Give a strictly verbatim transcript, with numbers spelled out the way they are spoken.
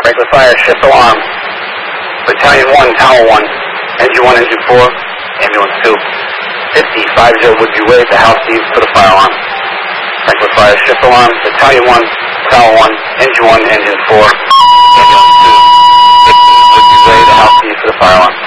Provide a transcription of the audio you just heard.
Franklin Fire, shift alarm. Battalion one, Tower one, Engine one, Engine four, Ambulance two. fifty, fifty Woodview Way to House D for the fire alarm. Franklin Fire, shift alarm. Battalion one, Tower one, Engine one, Engine four, Ambulance two. fifty, Woodview Way to House D for the fire alarm.